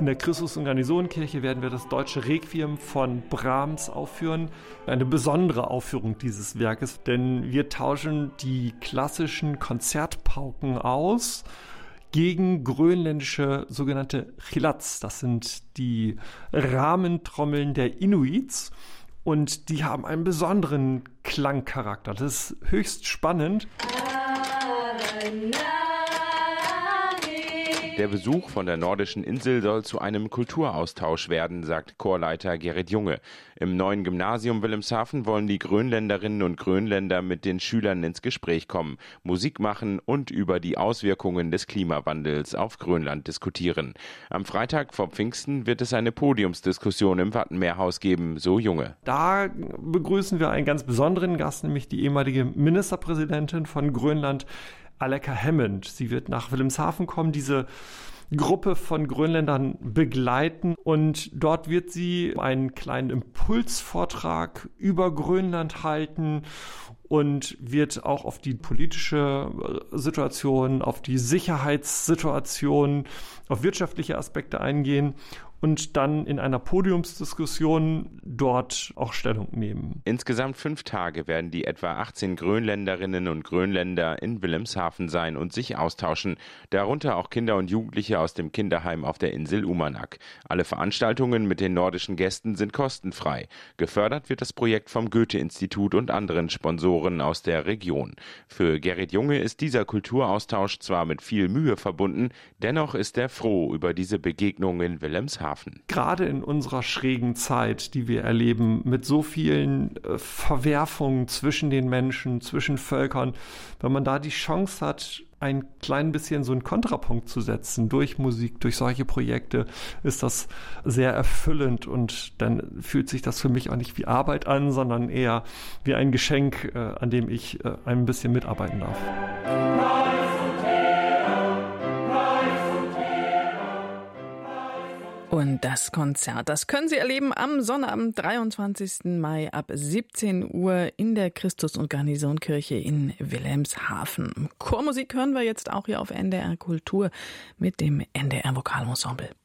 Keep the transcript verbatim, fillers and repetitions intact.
In der Christus- und Garnisonenkirche werden wir das Deutsche Requiem von Brahms aufführen. Eine besondere Aufführung dieses Werkes, denn wir tauschen die klassischen Konzertpauken aus gegen grönländische sogenannte chilats. Das sind die Rahmentrommeln der Inuits und die haben einen besonderen Klangcharakter. Das ist höchst spannend. Der Besuch von der nordischen Insel soll zu einem Kulturaustausch werden, sagt Chorleiter Gerrit Junge. Im neuen Gymnasium Wilhelmshaven wollen die Grönländerinnen und Grönländer mit den Schülern ins Gespräch kommen, Musik machen und über die Auswirkungen des Klimawandels auf Grönland diskutieren. Am Freitag vor Pfingsten wird es eine Podiumsdiskussion im Wattenmeerhaus geben, so Junge. Da begrüßen wir einen ganz besonderen Gast, nämlich die ehemalige Ministerpräsidentin von Grönland, Aleqa Hammond. Sie wird nach Wilhelmshaven kommen, diese Gruppe von Grönländern begleiten und dort wird sie einen kleinen Impulsvortrag über Grönland halten und wird auch auf die politische Situation, auf die Sicherheitssituation, auf wirtschaftliche Aspekte eingehen und dann in einer Podiumsdiskussion dort auch Stellung nehmen. Insgesamt fünf Tage werden die etwa achtzehn Grönländerinnen und Grönländer in Wilhelmshaven sein und sich austauschen, darunter auch Kinder und Jugendliche aus dem Kinderheim auf der Insel Uummannaq. Alle Veranstaltungen mit den nordischen Gästen sind kostenfrei. Gefördert wird das Projekt vom Goethe-Institut und anderen Sponsoren aus der Region. Für Gerrit Junge ist dieser Kulturaustausch zwar mit viel Mühe verbunden, dennoch ist er froh über diese Begegnung in Wilhelmshaven. Gerade in unserer schrägen Zeit, die wir erleben, mit so vielen äh, Verwerfungen zwischen den Menschen, zwischen Völkern, wenn man da die Chance hat, ein klein bisschen so einen Kontrapunkt zu setzen durch Musik, durch solche Projekte, ist das sehr erfüllend und dann fühlt sich das für mich auch nicht wie Arbeit an, sondern eher wie ein Geschenk, äh, an dem ich äh, ein bisschen mitarbeiten darf. Und das Konzert, das können Sie erleben am Sonnabend, dreiundzwanzigsten Mai ab siebzehn Uhr in der Christus- und Garnisonkirche in Wilhelmshaven. Chormusik hören wir jetzt auch hier auf N D R Kultur mit dem N D R Vokalensemble.